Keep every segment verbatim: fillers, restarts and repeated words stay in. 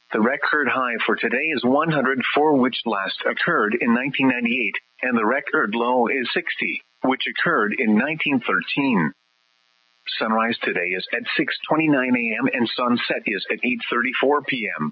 The record high for today is one hundred four, which last occurred in nineteen ninety-eight, and the record low is sixty, which occurred in nineteen thirteen. Sunrise today is at six twenty-nine a m and sunset is at eight thirty-four p m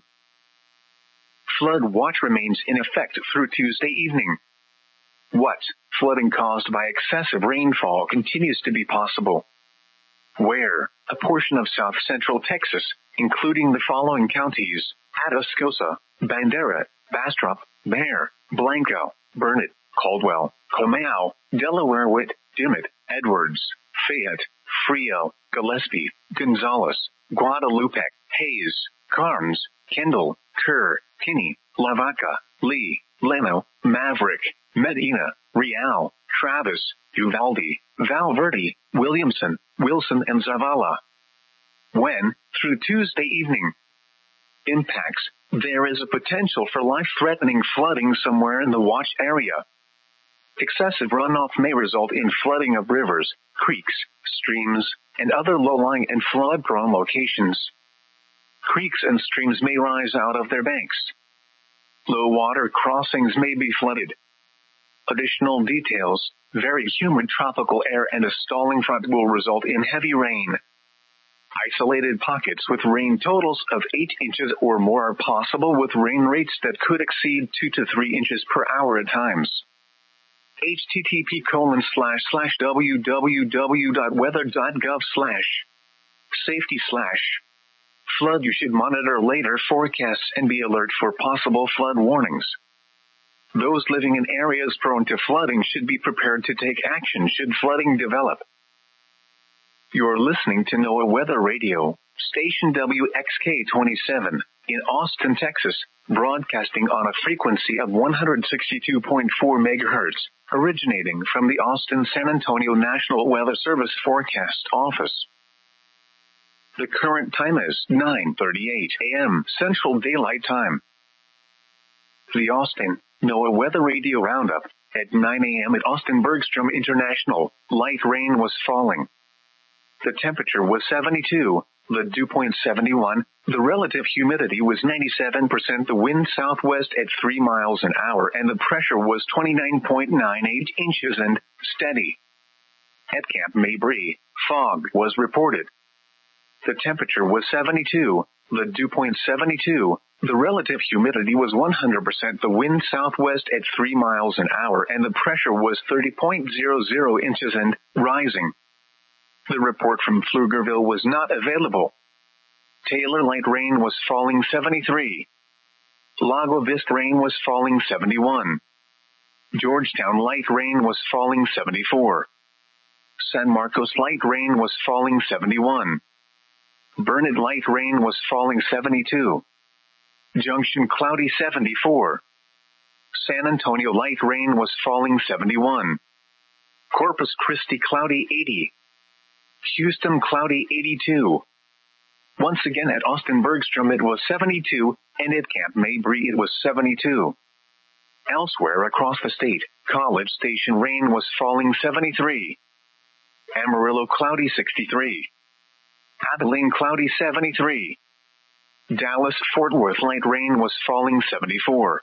Flood watch remains in effect through Tuesday evening. What? Flooding caused by excessive rainfall continues to be possible. Where? A portion of south-central Texas, including the following counties: Atascosa, Bandera, Bastrop, Bexar, Blanco, Burnet, Caldwell, Comal, Delaware, Witt, Dimmitt, Edwards, Fayette, Frio, Gillespie, Gonzales, Guadalupe, Hayes, Carnes, Kendall, Kerr, Kinney, Lavaca, Lee, Leno, Maverick, Medina, Real, Travis, Uvalde, Valverde, Williamson, Wilson, and Zavala. When? Through Tuesday evening. Impacts: there is a potential for life-threatening flooding somewhere in the watch area. Excessive runoff may result in flooding of rivers, creeks, streams, and other low-lying and flood-prone locations. Creeks and streams may rise out of their banks. Low-water crossings may be flooded. Additional details: very humid tropical air and a stalling front will result in heavy rain. Isolated pockets with rain totals of eight inches or more are possible, with rain rates that could exceed two to three inches per hour at times. http colon slash slash www.weather.gov slash safety slash flood. You should monitor later forecasts and be alert for possible flood warnings. Those living in areas prone to flooding should be prepared to take action should flooding develop. You're listening to NOAA Weather Radio, station W X K twenty-seven, in Austin, Texas, broadcasting on a frequency of one hundred sixty-two point four megahertz, originating from the Austin-San Antonio National Weather Service Forecast Office. The current time is nine thirty-eight a m Central Daylight Time. The Austin NOAA Weather Radio Roundup. At nine a m at Austin Bergstrom International, light rain was falling. The temperature was seventy-two, the dew point seventy-one, the relative humidity was ninety-seven percent, the wind southwest at three miles an hour, and the pressure was twenty-nine point nine eight inches and steady. At Camp Mabry, fog was reported. The temperature was seventy-two, the dew point seventy-two, the relative humidity was one hundred percent, the wind southwest at three miles an hour, and the pressure was thirty point zero zero inches and rising. The report from Pflugerville was not available. Taylor light rain was falling seventy-three. Lago Vista rain was falling seventy-one. Georgetown light rain was falling seventy-four. San Marcos light rain was falling seventy-one. Burnet light rain was falling seventy-two. Junction cloudy seventy-four. San Antonio light rain was falling seventy-one. Corpus Christi cloudy eighty. Houston cloudy eighty-two. Once again at Austin Bergstrom it was seventy-two, and at Camp Mabry it was seventy-two. Elsewhere across the state, College Station rain was falling seventy-three. Amarillo cloudy sixty-three. Abilene cloudy seventy-three. Dallas-Fort Worth light rain was falling seventy-four.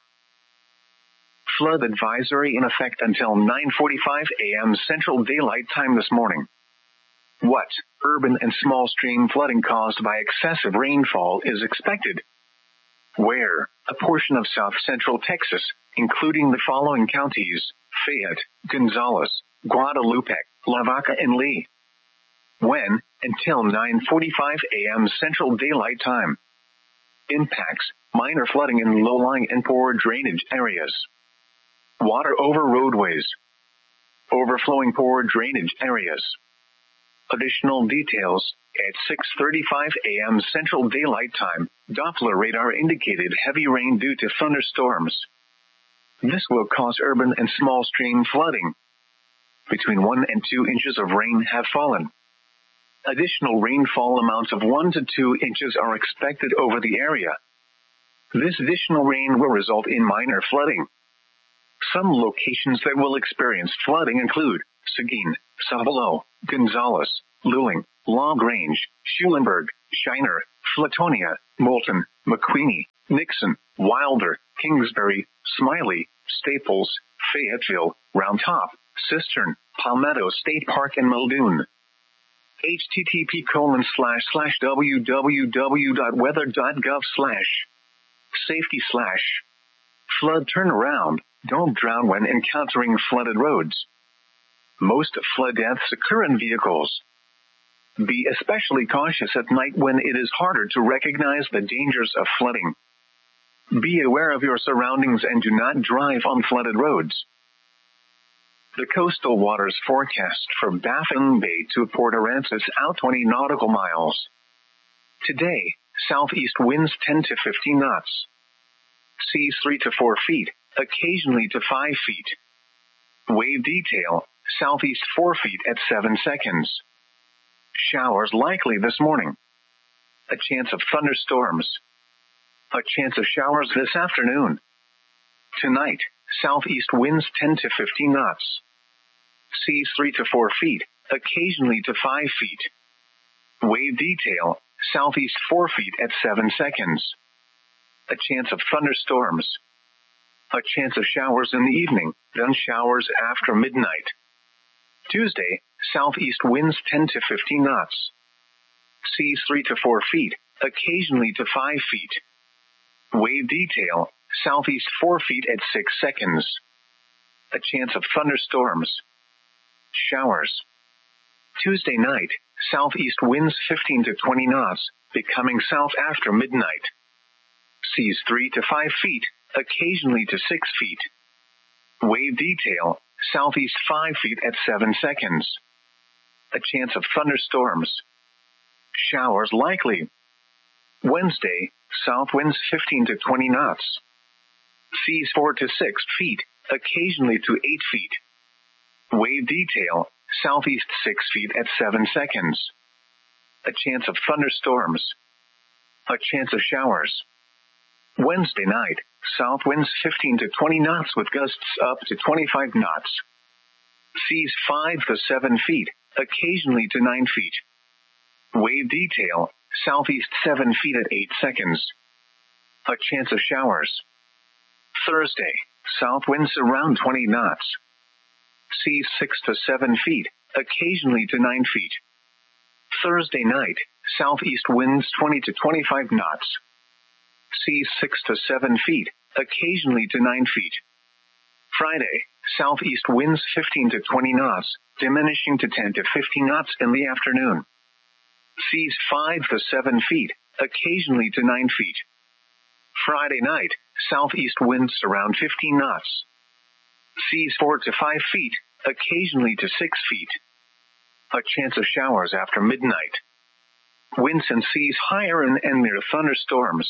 Flood advisory in effect until nine forty-five a m Central Daylight Time this morning. What? Urban and small stream flooding caused by excessive rainfall is expected. Where? A portion of south-central Texas, including the following counties: Fayette, Gonzales, Guadalupe, Lavaca, and Lee. When? Until nine forty-five a m Central Daylight Time. Impacts: minor flooding in low-lying and poor drainage areas. Water over roadways. Overflowing poor drainage areas. Additional details: at six thirty-five a m Central Daylight Time, Doppler radar indicated heavy rain due to thunderstorms. This will cause urban and small stream flooding. Between one and two inches of rain have fallen. Additional rainfall amounts of one to two inches are expected over the area. This additional rain will result in minor flooding. Some locations that will experience flooding include Seguin, Sabalo, Gonzales, Luling, LaGrange, Schulenburg, Shiner, Flatonia, Moulton, McQueeney, Nixon, Wilder, Kingsbury, Smiley, Staples, Fayetteville, Round Top, Cistern, Palmetto State Park, and Muldoon. http colon slash slash www.weather.gov slash safety slash flood turnaround. Don't drown when encountering flooded roads. Most flood deaths occur in vehicles. Be especially cautious at night when it is harder to recognize the dangers of flooding. Be aware of your surroundings and do not drive on flooded roads. The coastal waters forecast for Baffin Bay to Port Aransas out twenty nautical miles. Today, southeast winds ten to fifteen knots. Seas three to four feet, occasionally to five feet. Wave detail, southeast four feet at seven seconds. Showers likely this morning. A chance of thunderstorms. A chance of showers this afternoon. Tonight, southeast winds ten to fifteen knots. Seas three to four feet, occasionally to five feet. Wave detail, southeast four feet at seven seconds. A chance of thunderstorms. A chance of showers in the evening, then showers after midnight. Tuesday, southeast winds ten to fifteen knots. Seas three to four feet, occasionally to five feet. Wave detail, southeast four feet at six seconds. A chance of thunderstorms. Showers. Tuesday night, southeast winds fifteen to twenty knots, becoming south after midnight. Seas three to five feet, occasionally to six feet. Wave detail, southeast five feet at seven seconds. A chance of thunderstorms. Showers likely. Wednesday, south winds fifteen to twenty knots. Seas four to six feet, occasionally to eight feet. Wave detail, southeast six feet at seven seconds. A chance of thunderstorms. A chance of showers. Wednesday night, south winds fifteen to twenty knots with gusts up to twenty-five knots. Seas five to seven feet, occasionally to nine feet. Wave detail, southeast seven feet at eight seconds. A chance of showers. Thursday, south winds around twenty knots. Seas six to seven feet, occasionally to nine feet. Thursday night, southeast winds twenty to twenty-five knots. Seas six to seven feet, occasionally to nine feet. Friday, southeast winds fifteen to twenty knots, diminishing to ten to fifteen knots in the afternoon. Seas five to seven feet, occasionally to nine feet. Friday night, southeast winds around fifteen knots. Seas four to five feet, occasionally to six feet. A chance of showers after midnight. Winds and seas higher and, and near thunderstorms.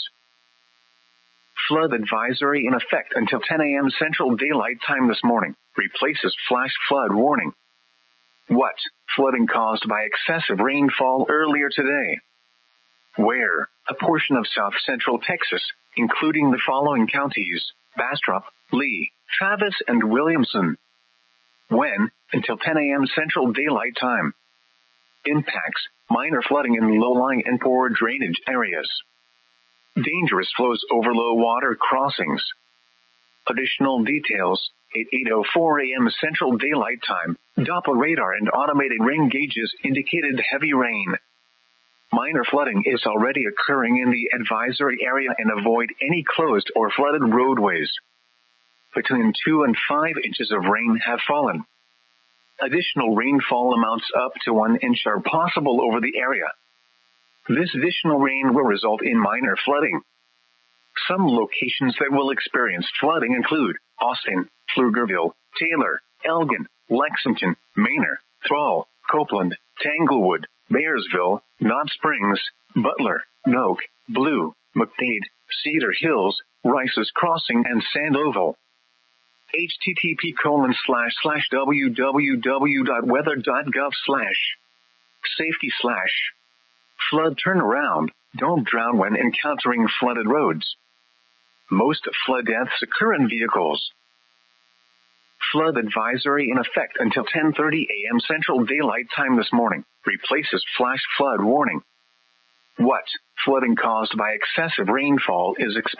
Flood advisory in effect until ten a.m. Central Daylight Time this morning. Replaces flash flood warning. What? Flooding caused by excessive rainfall earlier today. Where? A portion of south central Texas, including the following counties: Bastrop, Lee, Travis, and Williamson. When? Until ten a.m. Central Daylight Time. Impacts: minor flooding in low-lying and poor drainage areas. Dangerous flows over low water crossings. Additional details: at eight oh four a.m. Central Daylight Time, Doppler radar and automated rain gauges indicated heavy rain. Minor flooding is already occurring in the advisory area, and avoid any closed or flooded roadways. Between two and five inches of rain have fallen. Additional rainfall amounts up to one inch are possible over the area. This additional rain will result in minor flooding. Some locations that will experience flooding include Austin, Pflugerville, Taylor, Elgin, Lexington, Manor, Thrall, Copeland, Tanglewood, Bearsville, Knott Springs, Butler, Noke, Blue, McDade, Cedar Hills, Rice's Crossing, and Sandoval. http colon slash slash www.weather.gov slash safety slash flood turnaround. Don't drown when encountering flooded roads. Most flood deaths occur in vehicles. Flood advisory in effect until ten thirty a.m. Central Daylight Time this morning. Replaces flash flood warning. What? Flooding caused by excessive rainfall is expected